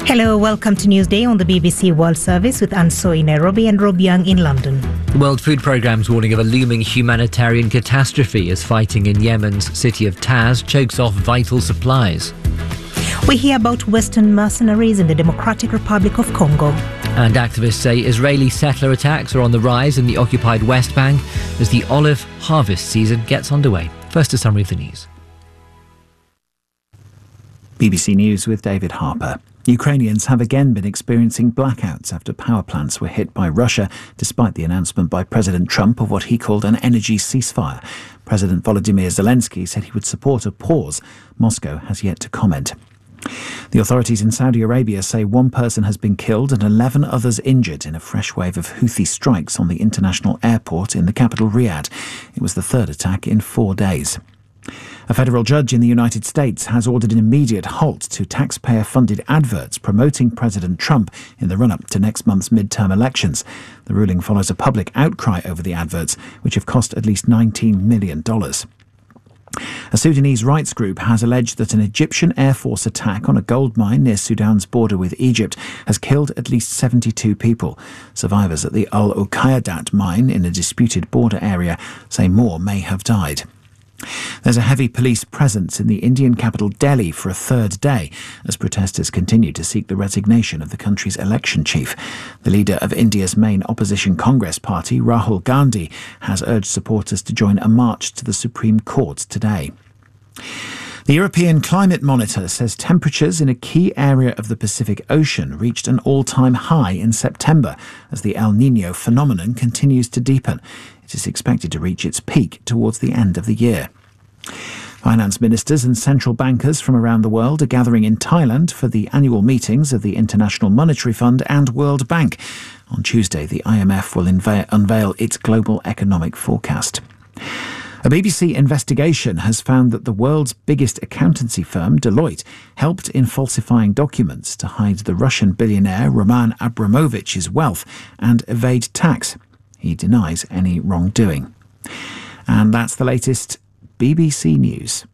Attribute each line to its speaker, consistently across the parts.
Speaker 1: Hello, welcome to Newsday on the BBC World Service with Anne Soy in Nairobi and Rob Young in London.
Speaker 2: The World Food Programme's warning of a looming humanitarian catastrophe as fighting in Yemen's city of Taz chokes off vital supplies.
Speaker 1: We hear about Western mercenaries in the Democratic Republic of Congo.
Speaker 2: And activists say Israeli settler attacks are on the rise in the occupied West Bank as the olive harvest season gets underway. First, a summary of the news.
Speaker 3: BBC News with David Harper. Ukrainians have again been experiencing blackouts after power plants were hit by Russia, despite the announcement by President Trump of what he called an energy ceasefire. President Volodymyr Zelensky said he would support a pause. Moscow has yet to comment. The authorities in Saudi Arabia say one person has been killed and 11 others injured in a fresh wave of Houthi strikes on the international airport in the capital Riyadh. It was the third attack in 4 days. A federal judge in the United States has ordered an immediate halt to taxpayer-funded adverts promoting President Trump in the run-up to next month's midterm elections. The ruling follows a public outcry over the adverts, which have cost at least $19 million. A Sudanese rights group has alleged that an Egyptian Air Force attack on a gold mine near Sudan's border with Egypt has killed at least 72 people. Survivors at the Al Uqaydat mine in a disputed border area say more may have died. There's a heavy police presence in the Indian capital Delhi for a third day as protesters continue to seek the resignation of the country's election chief. The leader of India's main opposition Congress party, Rahul Gandhi, has urged supporters to join a march to the Supreme Court today. The European Climate Monitor says temperatures in a key area of the Pacific Ocean reached an all-time high in September as the El Niño phenomenon continues to deepen. It is expected to reach its peak towards the end of the year. Finance ministers and central bankers from around the world are gathering in Thailand for the annual meetings of the International Monetary Fund and World Bank. On Tuesday, the IMF will unveil its global economic forecast. A BBC investigation has found that the world's biggest accountancy firm, Deloitte, helped in falsifying documents to hide the Russian billionaire Roman Abramovich's wealth and evade tax. He denies any wrongdoing. And that's the latest BBC News.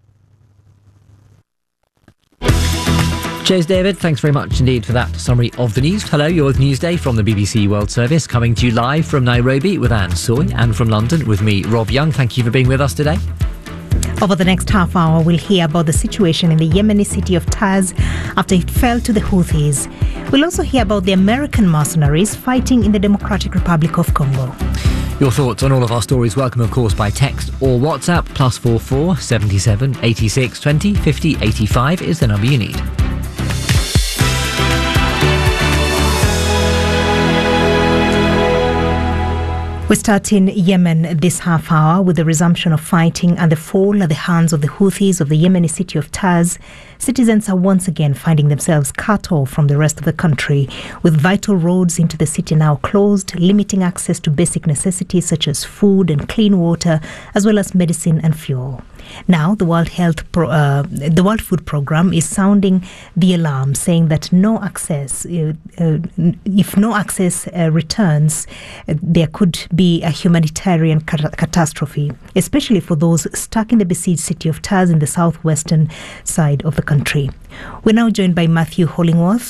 Speaker 2: Cheers, David. Thanks very much indeed for that summary of the news. Hello, you're with Newsday from the BBC World Service, coming to you live from Nairobi with Anne Soy and from London with me, Rob Young. Thank you for being with us today.
Speaker 1: Over the next half hour, we'll hear about the situation in the Yemeni city of Taz after it fell to the Houthis. We'll also hear about the American mercenaries fighting in the Democratic Republic of Congo.
Speaker 2: Your thoughts on all of our stories welcome, of course, by text or WhatsApp. +44 77 86 20 50 85 is the number you need.
Speaker 1: We start in Yemen this half hour with the resumption of fighting and the fall at the hands of the Houthis of the Yemeni city of Taz. Citizens are once again finding themselves cut off from the rest of the country, with vital roads into the city now closed, limiting access to basic necessities such as food and clean water, as well as medicine and fuel. Now, the World Food Programme is sounding the alarm, saying that if no access returns, there could be a humanitarian catastrophe, especially for those stuck in the besieged city of Taz in the southwestern side of the country. We're now joined by Matthew Hollingworth,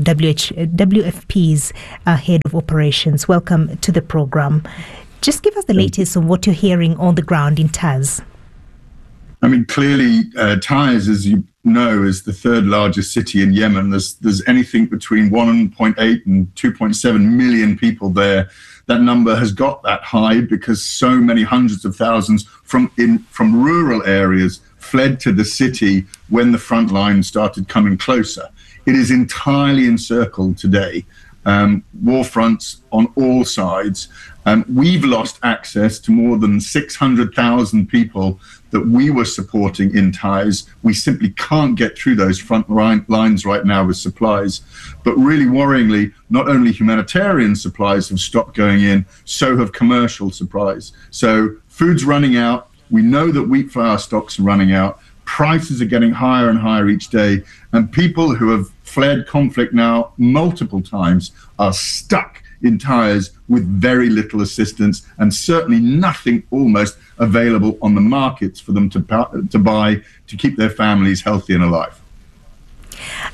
Speaker 1: WFP's head of operations. Welcome to the programme. Just give us the latest on what you're hearing on the ground in Taz.
Speaker 4: I mean, clearly, Taiz, as you know, is the third largest city in Yemen. There's anything between 1.8 and 2.7 million people there. That number has got that high because so many hundreds of thousands from rural areas fled to the city when the front line started coming closer. It is entirely encircled today. War fronts on all sides. We've lost access to more than 600,000 people that we were supporting in Taiz. We simply can't get through those front lines right now with supplies. But really worryingly, not only humanitarian supplies have stopped going in, so have commercial supplies. So food's running out. We know that wheat flour stocks are running out. Prices are getting higher and higher each day. And people who have fled conflict now multiple times are stuck in Taiz with very little assistance and certainly nothing almost available on the markets for them to buy to keep their families healthy and alive.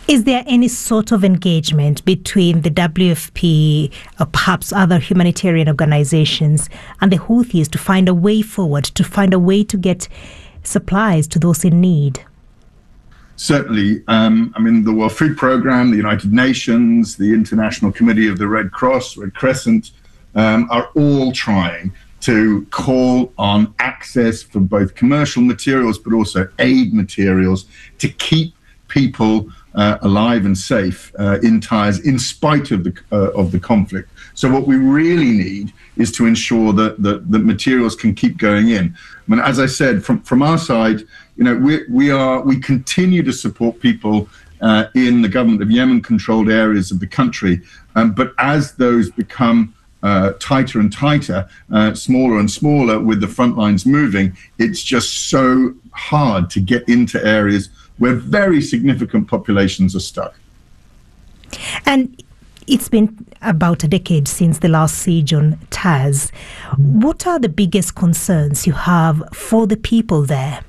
Speaker 1: Is there any sort of engagement between the WFP or perhaps other humanitarian organizations and the Houthis to find a way forward, to find a way to get supplies to those in need?
Speaker 4: Certainly. The World Food Programme, the United Nations, the International Committee of the Red Cross, Red Crescent, are all trying to call on access for both commercial materials but also aid materials to keep people alive and safe in Taiz in spite of the conflict. So what we really need is to ensure that the materials can keep going in. As I said, from our side, we continue to support people in the government of Yemen controlled areas of the country, but as those become tighter and tighter, smaller and smaller, with the front lines moving, it's just so hard to get into areas where very significant populations are stuck.
Speaker 1: And it's been about a decade since the last siege on Taiz. What are the biggest concerns you have for the people there?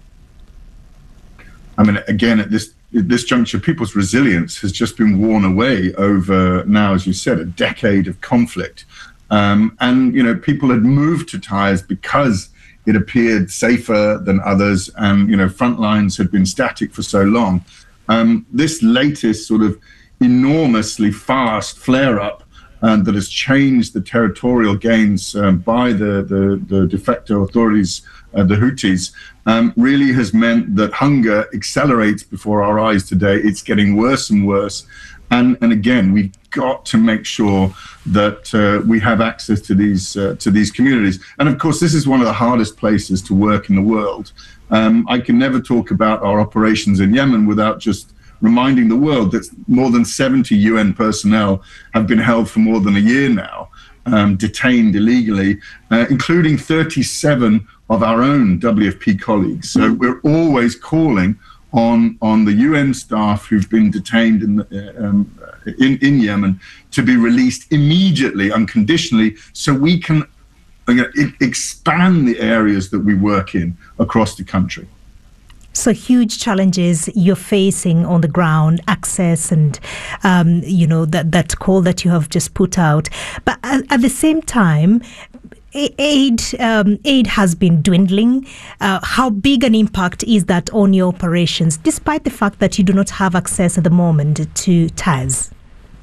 Speaker 4: Again, at this juncture, people's resilience has just been worn away over now, as you said, a decade of conflict. People had moved to Taiz because it appeared safer than others, and front lines had been static for so long. This latest sort of enormously fast flare-up that has changed the territorial gains by the de facto authorities, the Houthis, really has meant that hunger accelerates before our eyes today. It's getting worse and worse. And again, we've got to make sure that we have access to these communities. And of course, this is one of the hardest places to work in the world. I can never talk about our operations in Yemen without just reminding the world that more than 70 UN personnel have been held for more than a year now, detained illegally, including 37 of our own WFP colleagues. So we're always calling on the UN staff who've been detained in Yemen to be released immediately, unconditionally, so we can expand the areas that we work in across the country.
Speaker 1: So huge challenges you're facing on the ground, access and, that call that you have just put out. But at the same time, aid has been dwindling. How big an impact is that on your operations, despite the fact that you do not have access at the moment to Taiz?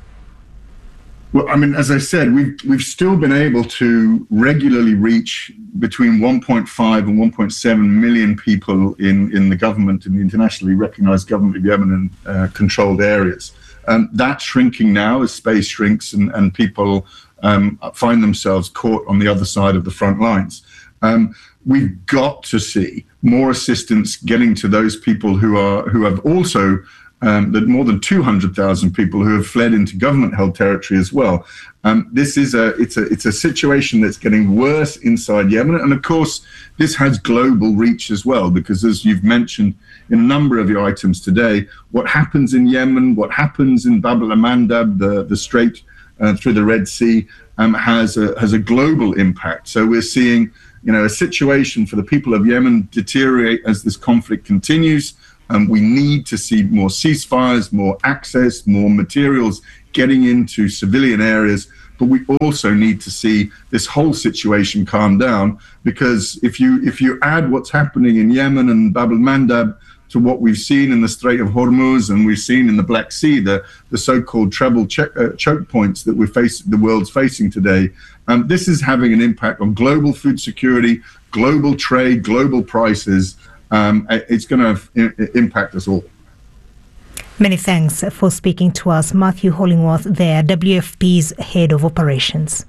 Speaker 4: Well, as I said, we've still been able to regularly reach between 1.5 and 1.7 million people in the government, in the internationally recognized government of Yemen and controlled areas. That's shrinking now as space shrinks and people find themselves caught on the other side of the front lines. We've got to see more assistance getting to those people who have also more than 200,000 people who have fled into government-held territory as well. This is it's a situation that's getting worse inside Yemen, and of course this has global reach as well, because as you've mentioned in a number of your items today, what happens in Yemen, what happens in Bab el-Mandab, the strait through the Red Sea, has a global impact. So we're seeing a situation for the people of Yemen deteriorate as this conflict continues. We need to see more ceasefires, more access, more materials getting into civilian areas. But we also need to see this whole situation calm down, because if you add what's happening in Yemen and Bab el-Mandab to what we've seen in the Strait of Hormuz and we've seen in the Black Sea, the so-called treble choke points that the world's facing today, this is having an impact on global food security, global trade, global prices. It's going to impact us all.
Speaker 1: Many thanks for speaking to us. Matthew Hollingworth there, WFP's Head of Operations.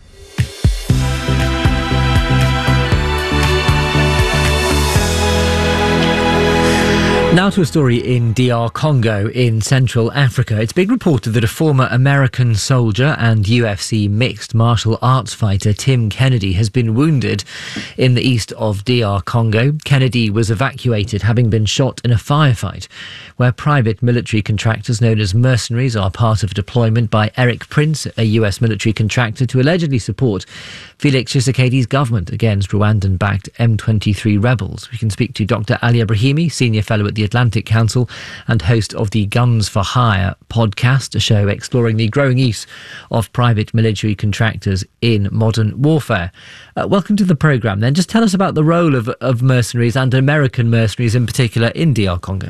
Speaker 2: Now to a story in DR Congo in Central Africa. It's been reported that a former American soldier and UFC mixed martial arts fighter Tim Kennedy has been wounded in the east of DR Congo. Kennedy was evacuated, having been shot in a firefight, where private military contractors known as mercenaries are part of a deployment by Eric Prince, a US military contractor, to allegedly support Felix Tshisekedi's government against Rwandan-backed M23 rebels. We can speak to Dr. Ali Ibrahimi, Senior Fellow at the Atlantic Atlantic Council and host of the Guns for Hire podcast, a show exploring the growing use of private military contractors in modern warfare. Welcome to the programme then. Just tell us about the role of mercenaries and American mercenaries in particular in DR Congo.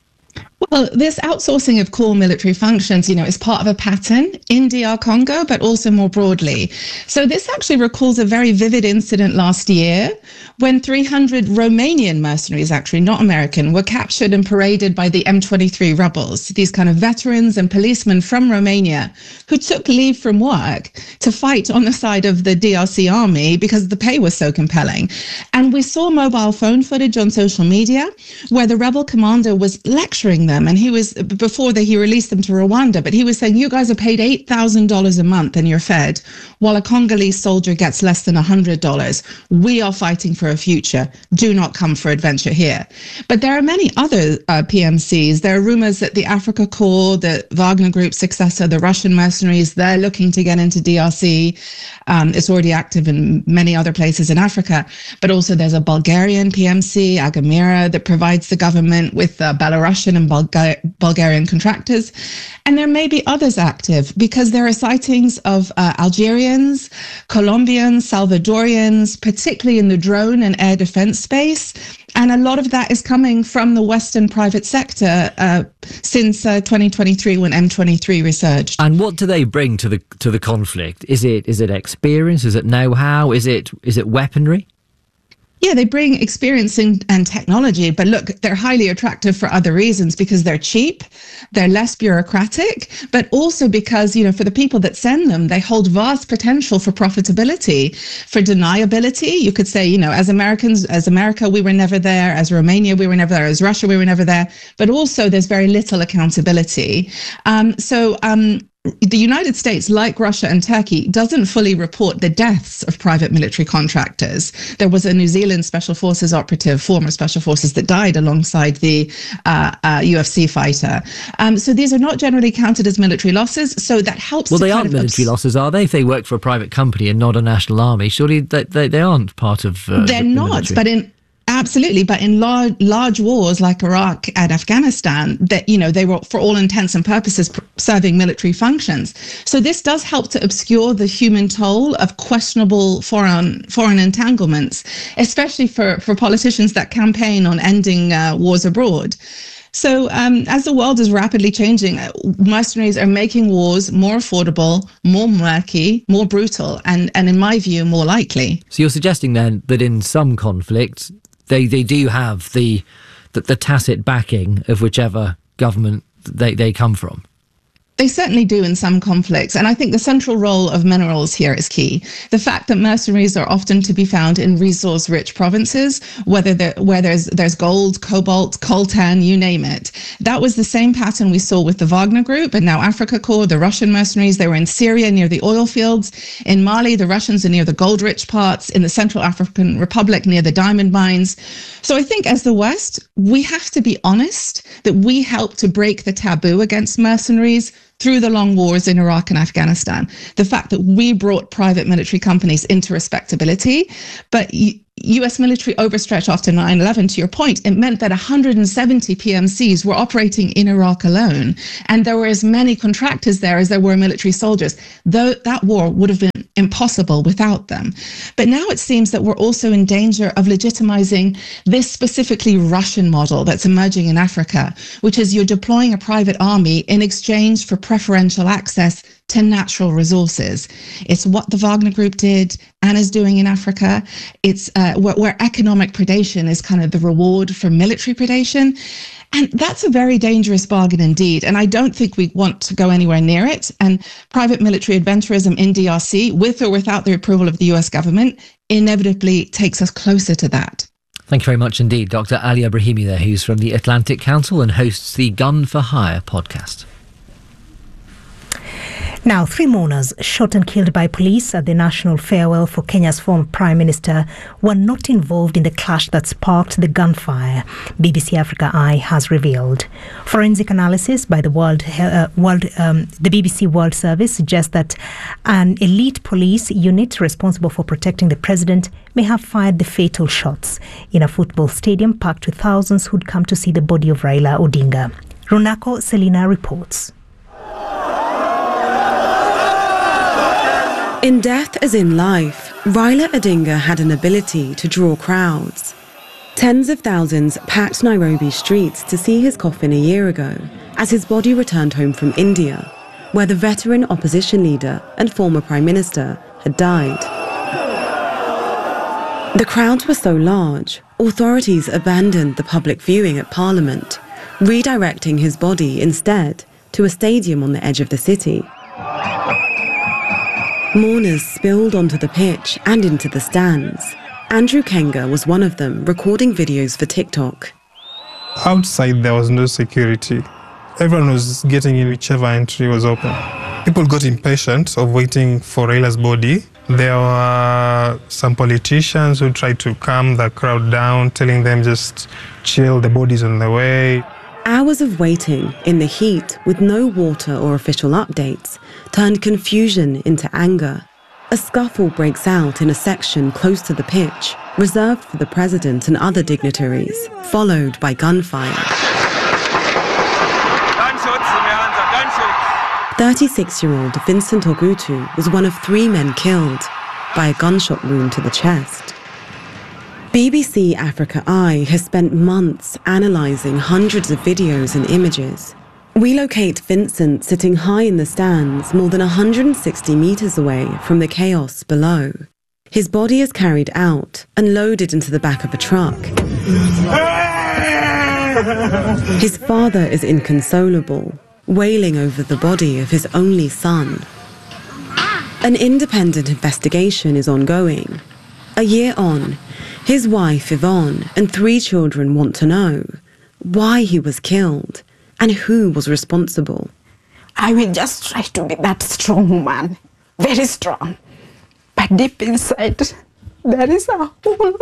Speaker 5: Well, this outsourcing of core military functions, is part of a pattern in DR Congo, but also more broadly. So this actually recalls a very vivid incident last year when 300 Romanian mercenaries, actually not American, were captured and paraded by the M23 rebels, these kind of veterans and policemen from Romania who took leave from work to fight on the side of the DRC army because the pay was so compelling. And we saw mobile phone footage on social media where the rebel commander was lecturing them. And he was, before he released them to Rwanda, but he was saying, you guys are paid $8,000 a month and you're fed, while a Congolese soldier gets less than $100. We are fighting for a future. Do not come for adventure here. But there are many other PMCs. There are rumors that the Africa Corps, the Wagner Group successor, the Russian mercenaries, they're looking to get into DRC. It's already active in many other places in Africa. But also there's a Bulgarian PMC, Agamira, that provides the government with Belarusian and Bulgarian contractors. And there may be others active because there are sightings of Algerians, Colombians, Salvadorians, particularly in the drone and air defense space. And a lot of that is coming from the Western private sector since 2023 when M23 resurged.
Speaker 2: And what do they bring to the conflict? Is it experience? Is it know-how? Is it weaponry?
Speaker 5: Yeah, they bring experience and technology, but look, they're highly attractive for other reasons because they're cheap, they're less bureaucratic, but also because, for the people that send them, they hold vast potential for profitability, for deniability. You could say, as Americans, as America, we were never there, as Romania, we were never there, as Russia, we were never there, but also there's very little accountability. The United States, like Russia and Turkey, doesn't fully report the deaths of private military contractors. There was a New Zealand Special Forces operative, former Special Forces, that died alongside the UFC fighter. So these are not generally counted as military losses. So that helps.
Speaker 2: Well, they aren't military losses, are they? If they work for a private company and not a national army, surely they aren't part of.
Speaker 5: They're not, military. Absolutely, but in large wars like Iraq and Afghanistan, that they were, for all intents and purposes, serving military functions. So this does help to obscure the human toll of questionable foreign entanglements, especially for politicians that campaign on ending wars abroad. So as the world is rapidly changing, mercenaries are making wars more affordable, more murky, more brutal, and in my view, more likely.
Speaker 2: So you're suggesting then that in some conflicts, they do have the tacit backing of whichever government they come from?
Speaker 5: They certainly do in some conflicts. And I think the central role of minerals here is key. The fact that mercenaries are often to be found in resource-rich provinces, where there's gold, cobalt, coltan, you name it. That was the same pattern we saw with the Wagner Group and now Africa Corps, the Russian mercenaries. They were in Syria near the oil fields. In Mali, the Russians are near the gold-rich parts. In the Central African Republic, near the diamond mines. So I think as the West, we have to be honest that we helped to break the taboo against mercenaries through the long wars in Iraq and Afghanistan. The fact that we brought private military companies into respectability, but US military overstretch after 9/11, to your point, it meant that 170 PMCs were operating in Iraq alone. And there were as many contractors there as there were military soldiers. Though that war would have been impossible without them. But now it seems that we're also in danger of legitimizing this specifically Russian model that's emerging in Africa, which is you're deploying a private army in exchange for preferential access to natural resources. It's what the Wagner Group did and is doing in Africa. It's where economic predation is kind of the reward for military predation. And that's a very dangerous bargain indeed. And I don't think we want to go anywhere near it. And private military adventurism in DRC, with or without the approval of the US government, inevitably takes us closer to that.
Speaker 2: Thank you very much indeed, Dr. Ali Ebrahimi there, who's from the Atlantic Council and hosts the Gun for Hire podcast.
Speaker 1: Now, 3 mourners shot and killed by police at the national farewell for Kenya's former Prime Minister were not involved in the clash that sparked the gunfire, BBC Africa Eye has revealed. Forensic analysis by the BBC World Service suggests that an elite police unit responsible for protecting the president may have fired the fatal shots in a football stadium packed with thousands who'd come to see the body of Raila Odinga. Runako Selina reports.
Speaker 6: In death as in life, Raila Odinga had an ability to draw crowds. Tens of thousands packed Nairobi streets to see his coffin a year ago as his body returned home from India, where the veteran opposition leader and former Prime Minister had died. The crowds were so large, authorities abandoned the public viewing at Parliament, redirecting his body instead to a stadium on the edge of the city. Mourners spilled onto the pitch and into the stands. Andrew Kenga was one of them, recording videos for TikTok.
Speaker 7: Outside, there was no security. Everyone was getting in whichever entry was open. People got impatient of waiting for Raila's body. There were some politicians who tried to calm the crowd down, telling them just chill, the body's on the way.
Speaker 6: Hours of waiting in the heat with no water or official updates turned confusion into anger. A scuffle breaks out in a section close to the pitch, reserved for the president and other dignitaries, followed by gunfire. 36-year-old Vincent Ogutu was one of 3 men killed by a gunshot wound to the chest. BBC Africa Eye has spent months analysing hundreds of videos and images. We locate Vincent sitting high in the stands, more than 160 metres away from the chaos below. His body is carried out and loaded into the back of a truck. His father is inconsolable, wailing over the body of his only son. An independent investigation is ongoing. A year on, his wife Yvonne and 3 children want to know why he was killed and who was responsible.
Speaker 8: I will just try to be that strong woman, very strong. But deep inside, there is a hole.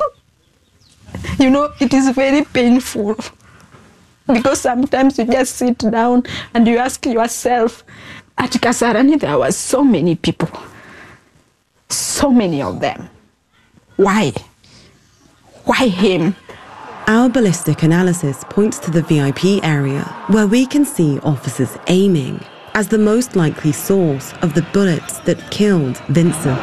Speaker 8: It is very painful. Because sometimes you just sit down and you ask yourself, at Kasarani there were so many people, so many of them. Why? Why him?
Speaker 6: Our ballistic analysis points to the VIP area, where we can see officers aiming as the most likely source of the bullets that killed Vincent.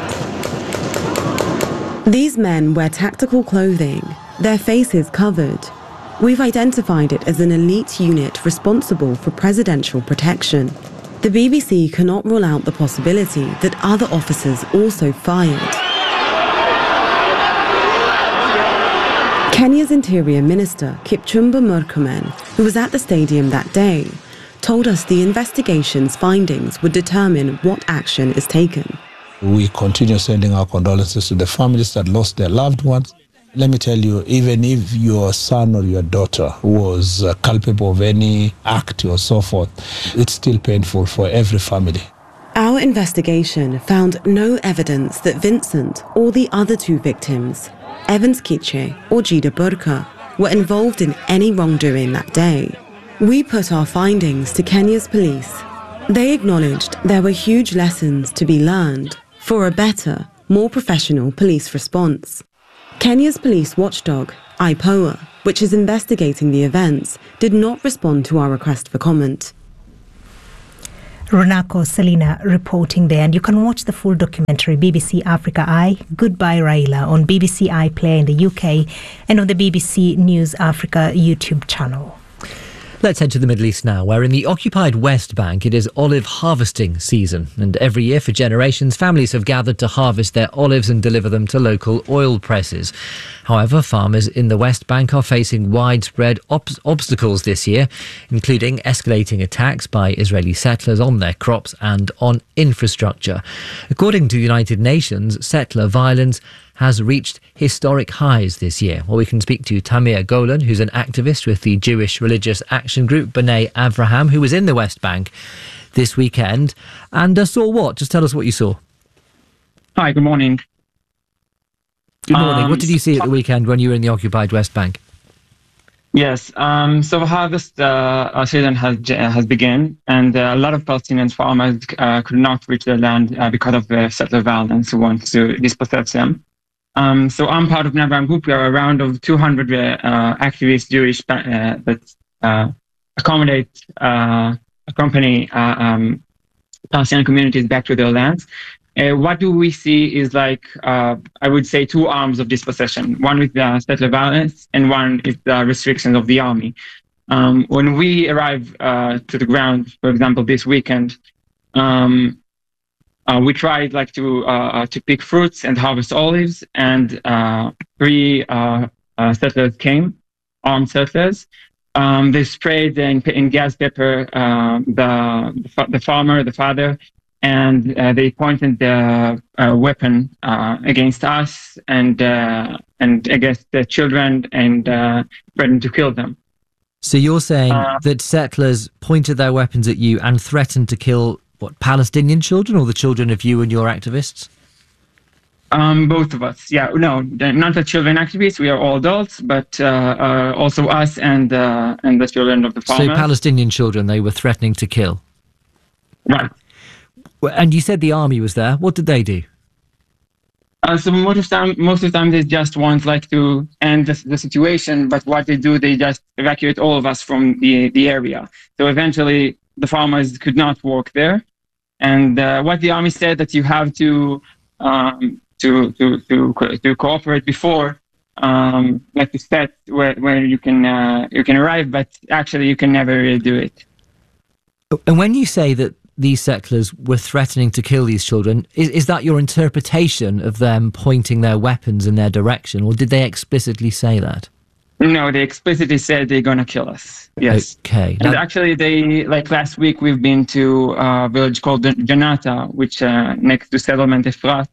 Speaker 6: These men wear tactical clothing, their faces covered. We've identified it as an elite unit responsible for presidential protection. The BBC cannot rule out the possibility that other officers also fired. Kenya's Interior Minister, Kipchumba Murkomen, who was at the stadium that day, told us the investigation's findings would determine what action is taken.
Speaker 9: We continue sending our condolences to the families that lost their loved ones. Let me tell you, even if your son or your daughter was culpable of any act or so forth, it's still painful for every family.
Speaker 6: Our investigation found no evidence that Vincent or the other 2 victims, Evans Kiche or Jida Burka, were involved in any wrongdoing that day. We put our findings to Kenya's police. They acknowledged there were huge lessons to be learned for a better, more professional police response. Kenya's police watchdog, IPOA, which is investigating the events, did not respond to our request for comment.
Speaker 1: Runako Selina reporting there, and you can watch the full documentary BBC Africa Eye, Goodbye Raila, on BBC iPlayer in the UK and on the BBC News Africa YouTube channel.
Speaker 2: Let's head to the Middle East now, where in the occupied West Bank it is olive harvesting season. And every year for generations, families have gathered to harvest their olives and deliver them to local oil presses. However, farmers in the West Bank are facing widespread obstacles this year, including escalating attacks by Israeli settlers on their crops and on infrastructure. According to the United Nations, settler violence has reached historic highs this year. Well, we can speak to Tamir Golan, who's an activist with the Jewish Religious Action Group, B'nai Avraham, who was in the West Bank. this weekend and saw what? Just tell us what you saw.
Speaker 10: Hi, good morning.
Speaker 2: Good morning. What did you see at the weekend when you were in the occupied West Bank?
Speaker 10: Yes, so harvest season has begun, and a lot of Palestinian farmers could not reach their land because of the settler violence who want to dispossess them. So I'm part of an Avraham group. We are around of 200 activist Jewish that accompany Palestinian communities back to their lands. What do we see is I would say two arms of dispossession. One is the settler violence and one is the restrictions of the army. When we arrive to the ground, for example, this weekend, we tried to pick fruits and harvest olives, and three settlers came, armed settlers. They sprayed in gas pepper the farmer, the father, and they pointed the weapon against us and against the children and threatened to kill them.
Speaker 2: So you're saying that settlers pointed their weapons at you and threatened to kill, what, Palestinian children or the children of you and your activists?
Speaker 10: Both of us. Yeah, no, not the children activists. We are all adults, but also us and the children of the farmers.
Speaker 2: So Palestinian children they were threatening to kill?
Speaker 10: Right.
Speaker 2: And you said the army was there. What did they do?
Speaker 10: So most of the time they just want to end the situation, but what they do, they just evacuate all of us from the area. So eventually the farmers could not work there. And what the army said that you have to cooperate before, to set where you can arrive, but actually you can never really do it.
Speaker 2: And when you say that these settlers were threatening to kill these children, is that your interpretation of them pointing their weapons in their direction, or did they explicitly say that?
Speaker 10: No, they explicitly said they're going to kill us. Yes.
Speaker 2: Okay.
Speaker 10: And actually, last week, we've been to a village called Janata, which next to settlement Efrat.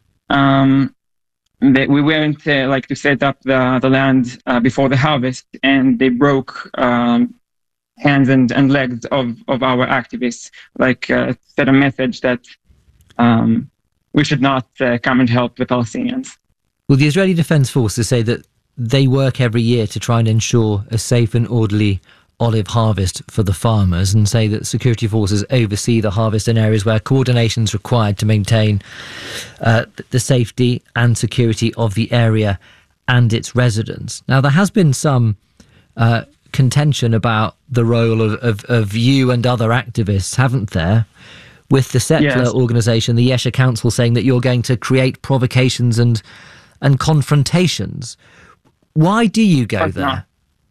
Speaker 10: We went to set up the land before the harvest, and they broke hands and legs of our activists, said a message that we should not come and help the Palestinians.
Speaker 2: Well, the Israeli Defense Forces say that they work every year to try and ensure a safe and orderly olive harvest for the farmers, and say that security forces oversee the harvest in areas where coordination is required to maintain the safety and security of the area and its residents. Now, there has been some contention about the role of you and other activists, haven't there? With the settler organisation, the Yesha Council, saying that you're going to create provocations and confrontations. Why do you go there?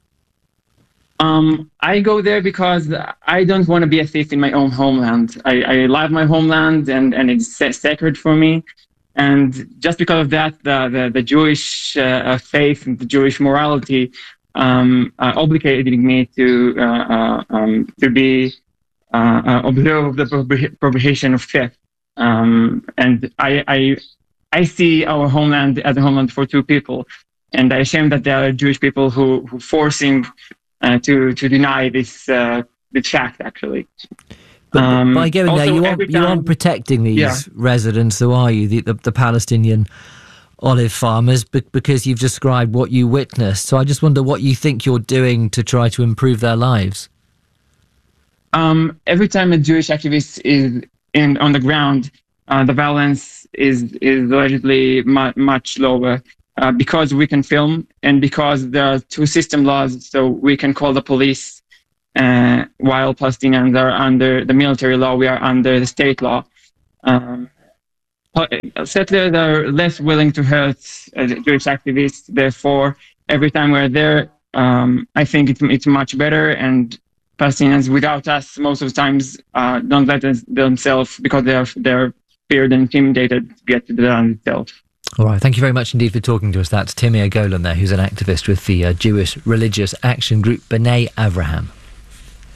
Speaker 10: I go there because I don't want to be a thief in my own homeland. I love my homeland and it's sacred for me. And just because of that, the Jewish faith and the Jewish morality obligated me to be observe the prohibition of theft. And I see our homeland as a homeland for two people, and I'm ashamed that there are Jewish people who forcing to deny this fact, actually.
Speaker 2: But by going there, you aren't protecting these residents, though, are you? The Palestinian olive farmers, because you've described what you witnessed. So I just wonder what you think you're doing to try to improve their lives.
Speaker 10: Every time a Jewish activist is on the ground, the violence is allegedly much lower because we can film and because there are two system laws, so we can call the police while Palestinians are under the military law, we are under the state law. Settlers are less willing to hurt Jewish activists. Therefore, every time we're there, I think it's much better. And Palestinians, without us, most of the times don't let themselves, because they're feared and intimidated, to get to the land itself.
Speaker 2: All right, thank you very much indeed for talking to us. That's Timir Golan there, who's an activist with the Jewish religious action group B'nai Avraham.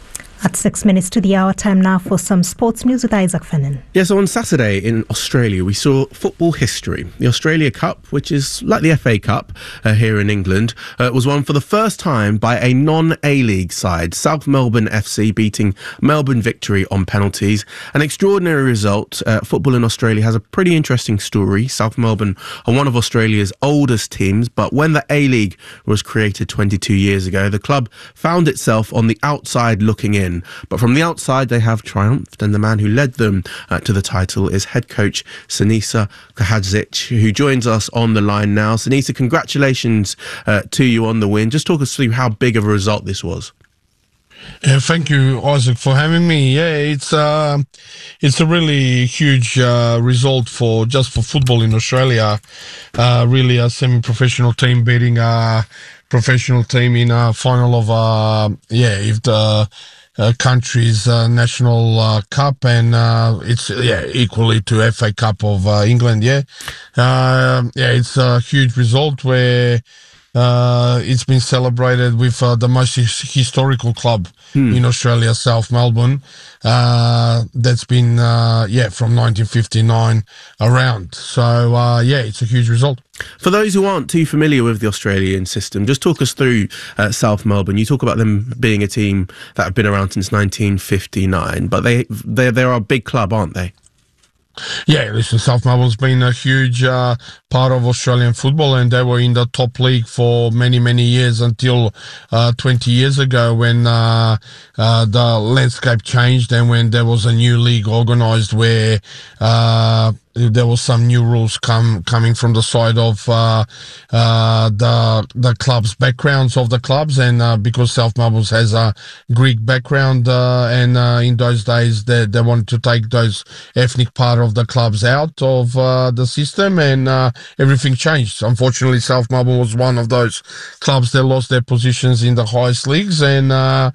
Speaker 1: At 6 minutes to the hour, time now for some sports news with Isaac Fennan.
Speaker 11: Yes, on Saturday in Australia, we saw football history. The Australia Cup, which is like the FA Cup here in England, was won for the first time by a non-A-League side, South Melbourne FC beating Melbourne Victory on penalties. An extraordinary result. Football in Australia has a pretty interesting story. South Melbourne are one of Australia's oldest teams, but when the A-League was created 22 years ago, the club found itself on the outside looking in. But from the outside, they have triumphed, and the man who led them to the title is head coach Sinisa Kahadzic, who joins us on the line now. Sinisa, congratulations to you on the win. Just talk us through how big of a result this was.
Speaker 12: Thank you, Isaac, for having me. Yeah, it's a really huge result for football in Australia. Really, a semi-professional team beating a professional team in a final of if the country's national cup, and it's equally to FA Cup of England. It's a huge result where it's been celebrated with the most historical club in Australia, South Melbourne. That's been from 1959 around. So it's a huge result.
Speaker 11: For those who aren't too familiar with the Australian system, just talk us through South Melbourne. You talk about them being a team that have been around since 1959, but they're a big club, aren't they?
Speaker 12: Yeah, listen, South Melbourne's been a huge part of Australian football, and they were in the top league for many, many years until 20 years ago when the landscape changed and when there was a new league organised where there was some new rules coming from the side of the clubs, backgrounds of the clubs, and because South Melbourne has a Greek background, and in those days they wanted to take those ethnic part of the clubs out of the system, and everything changed. Unfortunately, South Melbourne was one of those clubs that lost their positions in the highest leagues, and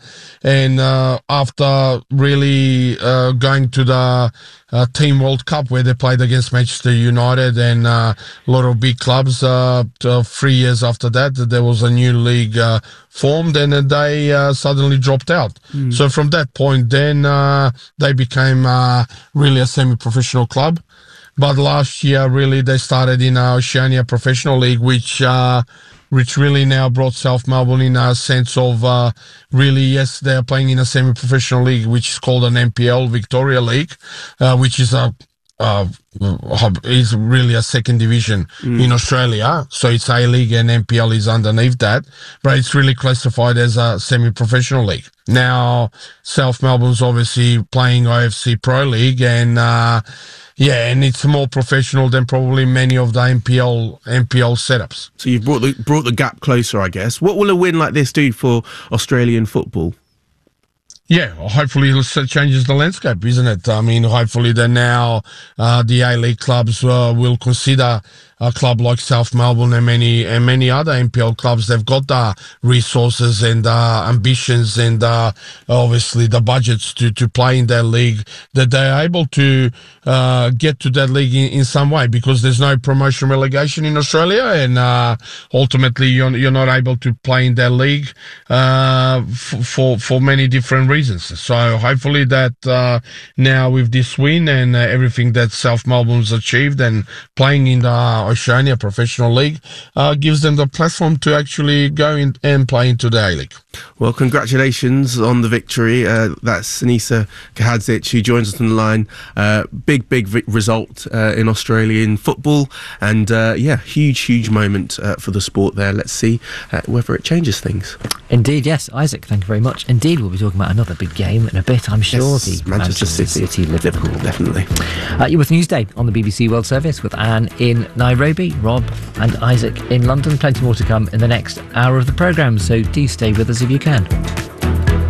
Speaker 12: after really going to the Team World Cup where they played against Manchester United and a lot of big clubs. 3 years after that, there was a new league formed, and they suddenly dropped out. So from that point, then they became really a semi-professional club. But last year, really, they started in Oceania Professional League, which really now brought South Melbourne in a sense of really, yes, they're playing in a semi-professional league, which is called an NPL Victoria League, which is is really a second division in Australia. So it's A-League and NPL is underneath that, but it's really classified as a semi-professional league. Now, South Melbourne's obviously playing IFC Pro League, and and it's more professional than probably many of the NPL setups.
Speaker 11: So you've brought the gap closer, I guess. What will a win like this do for Australian football?
Speaker 12: Yeah, hopefully it changes the landscape, isn't it? I mean, hopefully then now the A-League clubs will consider a club like South Melbourne and many other NPL clubs. They've got the resources and ambitions and obviously the budgets to play in that league, that they're able to get to that league in some way, because there's no promotion relegation in Australia, and ultimately you're not able to play in that league for many different reasons. So hopefully that now with this win and everything that South Melbourne's achieved and playing in the Oceania Professional League gives them the platform to actually go in and play into the A-League.
Speaker 11: Well, congratulations on the victory. That's Sinisa Kahadzic, who joins us on the line. Big result in Australian football, and huge moment for the sport there. Let's see whether it changes things.
Speaker 2: Indeed, yes. Isaac, thank you very much. Indeed, we'll be talking about another big game in a bit, I'm sure.
Speaker 11: Yes, the Manchester City, Liverpool, definitely.
Speaker 2: You're with Newsday on the BBC World Service with Anne in Nairobi, Rob and Isaac in London. Plenty more to come in the next hour of the programme, so do stay with us if you can.